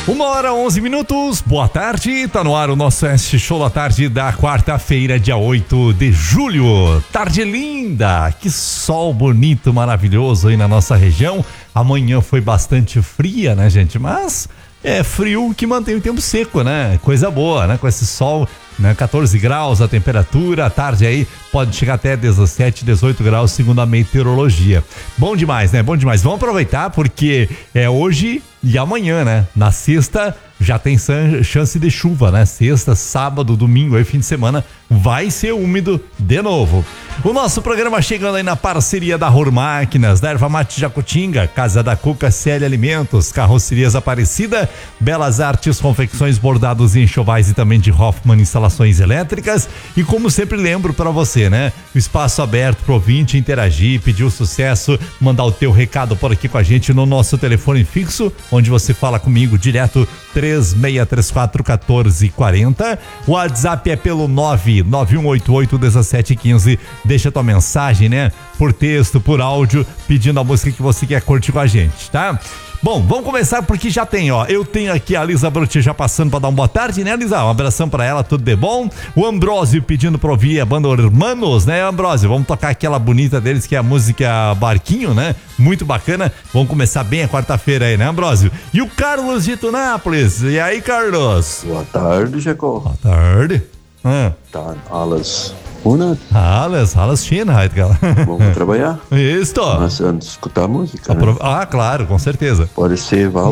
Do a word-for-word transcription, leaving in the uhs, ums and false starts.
Uma hora, onze minutos, boa tarde, tá no ar o nosso S Show da tarde da quarta-feira, dia oito de julho. Tarde linda, que sol bonito, maravilhoso aí na nossa região. Amanhã foi bastante fria, né, gente? Mas é frio que mantém o tempo seco, né? Coisa boa, né? Com esse sol, né? quatorze graus a temperatura, à tarde aí pode chegar até dezessete, dezoito graus, segundo a meteorologia. Bom demais, né? Bom demais. Vamos aproveitar porque é hoje e amanhã, né? Na sexta já tem chance de chuva, né? Sexta, sábado, domingo, aí fim de semana vai ser úmido de novo. O nosso programa chegando aí na parceria da Ror Máquinas, da Erva Mate Jacutinga, Casa da Cuca, C L Alimentos, Carrocerias Aparecida, Belas Artes, Confecções, Bordados e Enxovais e também de Hoffman Instalações Elétricas. E como sempre lembro para você, né? O espaço aberto pro ouvinte interagir, pedir o sucesso, mandar o teu recado por aqui com a gente no nosso telefone fixo, onde você fala comigo direto, três seis três quatro, um quatro quatro zero. O WhatsApp é pelo nove nove um oito oito um sete um cinco. Deixa tua mensagem, né? Por texto, por áudio, pedindo a música que você quer curtir com a gente, tá? Bom, vamos começar porque já tem, ó, eu tenho aqui a Lisa Brutti já passando pra dar uma boa tarde, né, Lisa? Um abração pra ela, tudo de bom. O Ambrósio pedindo pra ouvir a banda Hermanos, né, Ambrósio? Vamos tocar aquela bonita deles que é a música Barquinho, né? Muito bacana. Vamos começar bem a quarta-feira aí, né, Ambrósio? E o Carlos de Tunápolis. E aí, Carlos? Boa tarde, Jaco. Boa tarde. Ah. Tá, alles Monat. Alles, alles Schönheit, cara. Vamos trabalhar? Isso. Mas antes de escutar a música, né? Ah, claro, com certeza. Pode ser Val